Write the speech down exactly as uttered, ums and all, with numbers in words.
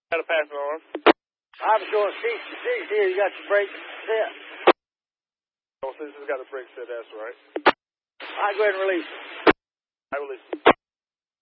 Got to pass it on. I'm showing sixty-six here. You got your brake set. Oh, since it's got a brake set, that's right. I'll go ahead and release it. I release it.